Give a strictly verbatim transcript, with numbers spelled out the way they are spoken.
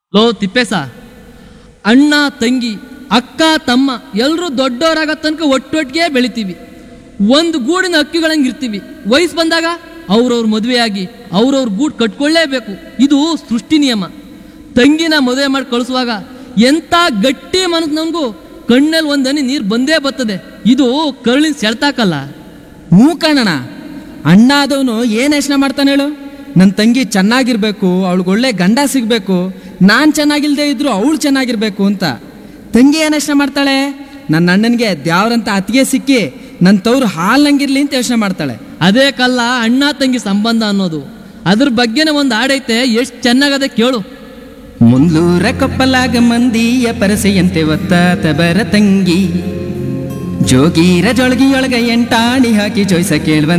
Low ತಿಪ್ಪೇಸ, ಅಣ್ಣ ತಂಗಿ ಅಕ್ಕ ತಮ್ಮ ಎಲ್ಲರೂ ದೊಡ್ಡವರಾಗ ತನಕ ಒಟ್ಟೊಟ್ಟಿಗೆ ಬೆಳಿತೀವಿ, ಒಂದು ಗೂಡಿನ ಹಕ್ಕಿಗಳಂಗೆ ಇರ್ತೀವಿ. ವಯಸ್ಸು ಬಂದಾಗ ಅವ್ರವ್ರ ಮದುವೆಯಾಗಿ ಅವ್ರವ್ರ ಗೂಡು ಕಟ್ಕೊಳ್ಳೇಬೇಕು. ಇದು ಸೃಷ್ಟಿ ನಿಯಮ. ತಂಗಿನ ಮದುವೆ ಮಾಡಿ ಕಳಿಸುವಾಗ ಎಂಥ ಗಟ್ಟಿ ಮನಸ್ಸು ನಮಗೂ ಕಣ್ಣಲ್ಲಿ ಒಂದು ಹನಿ ನೀರು ಬಂದೇ ಬರ್ತದೆ. ಇದು ಕರುಳಿನ ಸೆಳ್ತಾಕಲ್ಲ. ಹ್ಞೂ ಕಣಣ, ಅಣ್ಣ ಆದವನು ಏನು ಯೋಚನೆ ಮಾಡ್ತಾನೆ ಹೇಳು? ನನ್ನ ತಂಗಿ ಚೆನ್ನಾಗಿರ್ಬೇಕು, ಅವಳಿಗೊಳ್ಳೆ ಗಂಡ ಸಿಗಬೇಕು, ನಾನು ಚೆನ್ನಾಗಿಲ್ದೇ ಇದ್ರು ಅವಳು ಚೆನ್ನಾಗಿರ್ಬೇಕು ಅಂತ. ತಂಗಿ ಏನು ಯೋಚನೆ ಮಾಡ್ತಾಳೆ? ನನ್ನ ಅಣ್ಣನಿಗೆ ದ್ಯಾವ್ರಂತ ಅತ್ತಿಗೆ ಸಿಕ್ಕಿ ನನ್ನ ತವ್ರು ಹಾಲ್ನಂಗಿರ್ಲಿ ಅಂತ ಯೋಚನೆ ಮಾಡ್ತಾಳೆ. ಅದೇ ಕಲ್ಲ ಅಣ್ಣ ತಂಗಿ ಸಂಬಂಧ ಅನ್ನೋದು. ಅದ್ರ ಬಗ್ಗೆನೇ ಒಂದು ಹಾಡೈತೆ, ಎಷ್ಟು ಚೆನ್ನಾಗದೆ ಕೇಳು. ಮುಂದೂರ ಕೊಪ್ಪಲಾಗ ಮಂದಿಯ ಪರಸೆಯಂತೆ ಒತ್ತಾತ ಬರ ತಂಗಿ, ಜೋಗೀರ ಜೊಳಗಿಯೊಳಗ ಎಂಟಾಣಿ ಹಾಕಿ ಜೋಯ್ಸ ಕೇಳುವ